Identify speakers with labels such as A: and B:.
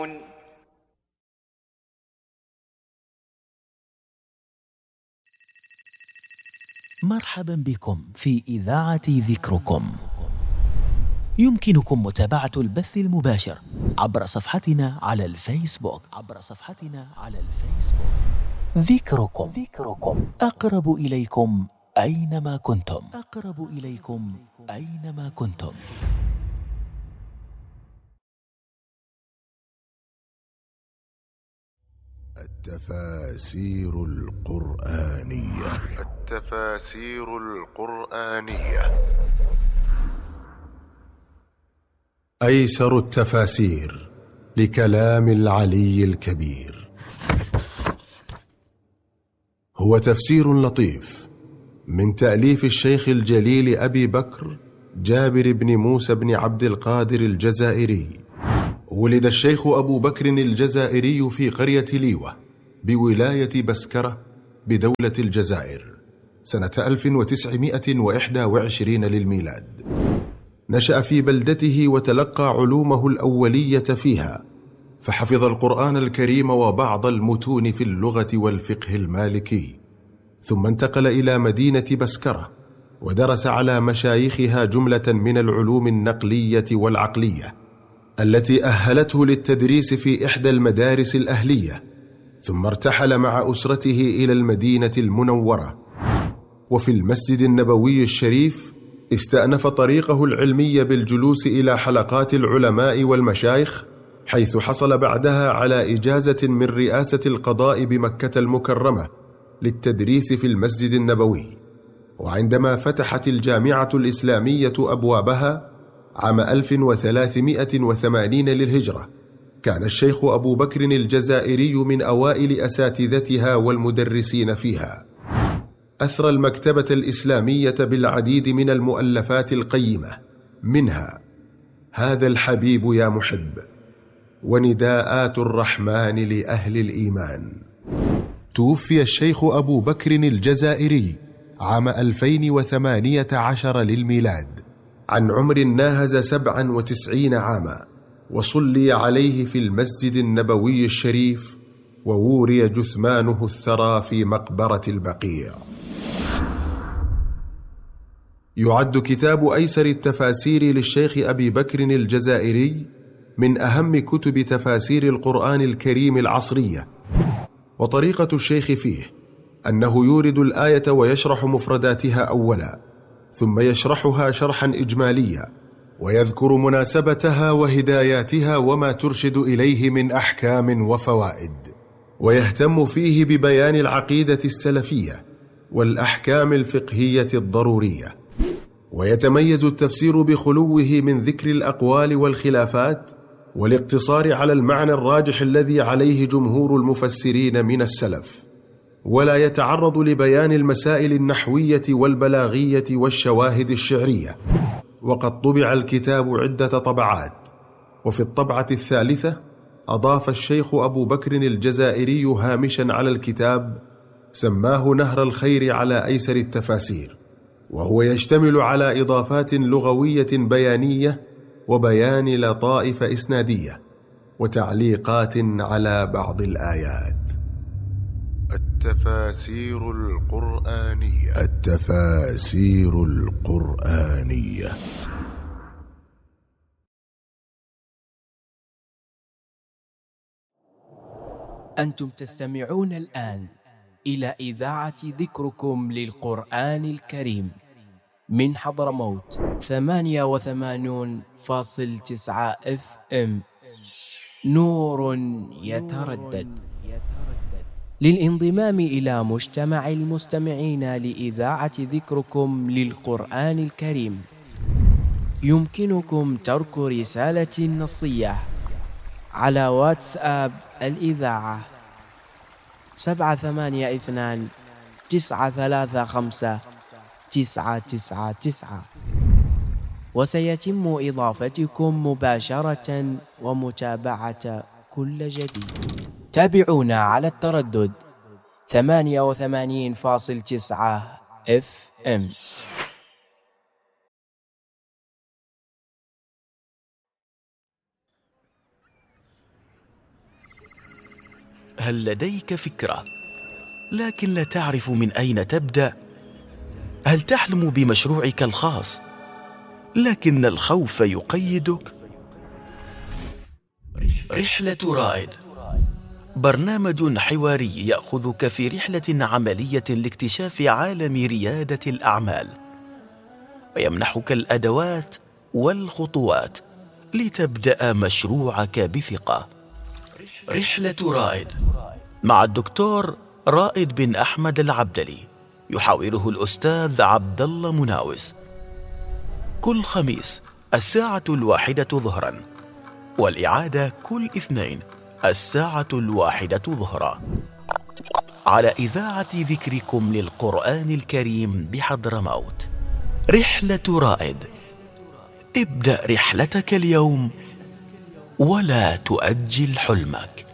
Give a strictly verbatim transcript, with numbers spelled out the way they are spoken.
A: يعلمون.
B: مرحبا بكم في إذاعة ذكركم. يمكنكم متابعة البث المباشر عبر صفحتنا على الفيسبوك عبر صفحتنا على الفيسبوك ذكركم. ذكركم أقرب إليكم أينما كنتم. أقرب إليكم أينما كنتم.
C: التفاسير القرآنية. التفاسير القرآنية. أيسر التفاسير لكلام العلي الكبير هو تفسير لطيف من تأليف الشيخ الجليل أبي بكر جابر بن موسى بن عبد القادر الجزائري. ولد الشيخ أبو بكر الجزائري في قرية ليوة بولاية بسكرة بدولة الجزائر سنة ألف وتسعمائة وإحدى وعشرين للميلاد. نشأ في بلدته وتلقى علومه الأولية فيها، فحفظ القرآن الكريم وبعض المتون في اللغة والفقه المالكي، ثم انتقل إلى مدينة بسكرة ودرس على مشايخها جملة من العلوم النقلية والعقلية التي أهلته للتدريس في إحدى المدارس الأهلية، ثم ارتحل مع أسرته إلى المدينة المنورة. وفي المسجد النبوي الشريف استأنف طريقه العلمي بالجلوس إلى حلقات العلماء والمشايخ، حيث حصل بعدها على إجازة من رئاسة القضاء بمكة المكرمة للتدريس في المسجد النبوي. وعندما فتحت الجامعة الإسلامية أبوابها عام ألف وثلاثمائة وثمانين للهجرة، كان الشيخ أبو بكر الجزائري من أوائل أساتذتها والمدرسين فيها. أثرى المكتبة الإسلامية بالعديد من المؤلفات القيمة، منها هذا الحبيب يا محب، ونداءات الرحمن لأهل الإيمان. توفي الشيخ أبو بكر الجزائري عام ألفين وثمانية عشر للميلاد عن عمر ناهز سبعا وتسعين عاما، وصلي عليه في المسجد النبوي الشريف، ووري جثمانه الثرى في مقبرة البقيع. يعد كتاب أيسر التفاسير للشيخ أبي بكر الجزائري من أهم كتب تفاسير القرآن الكريم العصرية. وطريقة الشيخ فيه أنه يورد الآية ويشرح مفرداتها أولا، ثم يشرحها شرحا إجماليا، ويذكر مناسبتها وهداياتها وما ترشد إليه من أحكام وفوائد، ويهتم فيه ببيان العقيدة السلفية والأحكام الفقهية الضرورية. ويتميز التفسير بخلوه من ذكر الأقوال والخلافات والاقتصار على المعنى الراجح الذي عليه جمهور المفسرين من السلف، ولا يتعرض لبيان المسائل النحوية والبلاغية والشواهد الشعرية. وقد طبع الكتاب عدة طبعات، وفي الطبعة الثالثة أضاف الشيخ أبو بكر الجزائري هامشا على الكتاب سماه نهر الخير على أيسر التفاسير، وهو يشتمل على إضافات لغوية بيانية وبيان لطائف إسنادية وتعليقات على بعض الآيات. التفاسير القرآنية. التفاسير القرآنية.
B: أنتم تستمعون الآن إلى إذاعة ذكركم للقرآن الكريم من حضرموت ثمانية وثمانون فاصل تسعة اف ام، نور يتردد. للانضمام إلى مجتمع المستمعين لإذاعة ذكركم للقرآن الكريم يمكنكم ترك رسالة نصية على واتساب الإذاعة سبعة ثمانية اثنان تسعة ثلاثة خمسة تسعة تسعة تسعة، وسيتم إضافتكم مباشرة ومتابعة كل جديد. تابعونا على التردد ثمانية وثمانين فاصل تسعة اف ام. هل لديك فكرة لكن لا تعرف من أين تبدأ؟ هل تحلم بمشروعك الخاص لكن الخوف يقيدك؟ رحلة رائد برنامج حواري يأخذك في رحلة عملية لاكتشاف عالم ريادة الأعمال، ويمنحك الأدوات والخطوات لتبدأ مشروعك بثقة. رحلة رائد مع الدكتور رائد بن أحمد العبدلي، يحاوره الأستاذ عبد الله مناوس، كل خميس الساعة الواحدة ظهرا، والإعادة كل اثنين الساعة الواحدة ظهرا، على إذاعة ذكركم للقرآن الكريم بحضرموت. رحلة رائد، ابدأ رحلتك اليوم ولا تؤجل حلمك.